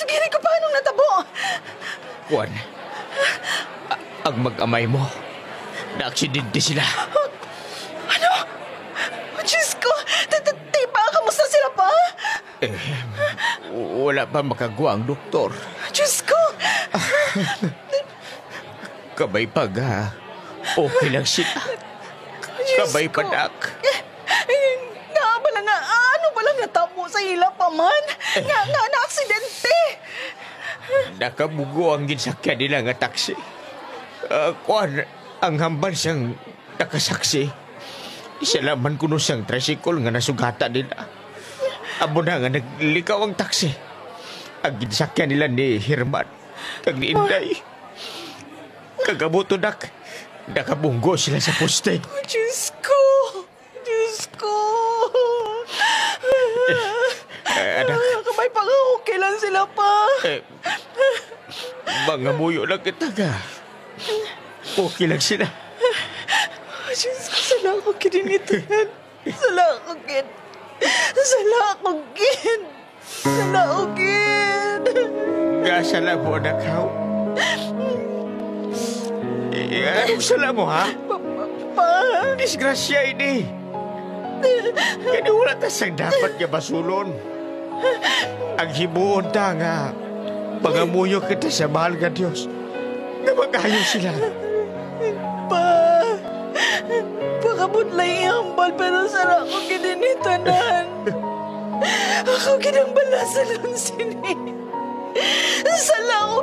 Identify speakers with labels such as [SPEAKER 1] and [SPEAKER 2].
[SPEAKER 1] Gini ko paano natabo?
[SPEAKER 2] Juan, ang mag-amay mo, na-aksidente sila.
[SPEAKER 1] Ano? Oh, Diyos ko! Tipa, kamusta sila pa?
[SPEAKER 2] Wala pa makagawa ang doktor.
[SPEAKER 1] Diyos ko!
[SPEAKER 2] Kabay pag, okay lang sila.
[SPEAKER 1] Diyos
[SPEAKER 2] Kabay
[SPEAKER 1] ko.
[SPEAKER 2] pa, Dak.
[SPEAKER 1] Naabala nga, ano pala natabo sa ila pa man? Na-aksidente!
[SPEAKER 2] Nakabugo ang ginsakyan nila nga taksi. Kuan, ang hamban siyang nakasaksi. Isalaman ko nun siyang tricycle nga nasugata nila. Amo na nga naglikaw ang taksi. Ang ginsakyan nila ni Herman kag ni Inday. Kagabuto, Dak. Nakabunggo sila sa poste.
[SPEAKER 1] Oh, Diyos ko! Diyos ko!
[SPEAKER 2] Anak.
[SPEAKER 1] Kamay pa nga, okay lang sila pa.
[SPEAKER 2] Mga muyo lang kita nga. Okay lang sila.
[SPEAKER 1] Oh, Diyos ko, sala ako kininitan. Sala ako kin. Sala ako kin. Sala ako kin.
[SPEAKER 2] Gasala mo, anak, ha? Anong sala mo, ha?
[SPEAKER 1] Pa.
[SPEAKER 2] Disgrasya ini. Kaya wala tasang dapat niya basulon. Ang himuon ta nga, pangamuyo kita sa mahal nga Diyos. Na mag-ayos sila.
[SPEAKER 1] Pa. Pakabunlay ihambal pero sala ako kininitanan. Ako kinang balasan ng sini. Sala ako